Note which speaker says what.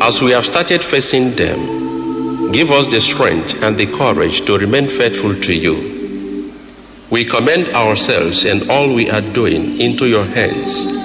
Speaker 1: As we have started facing them, give us the strength and the courage to remain faithful to you. We commend ourselves and all we are doing into your hands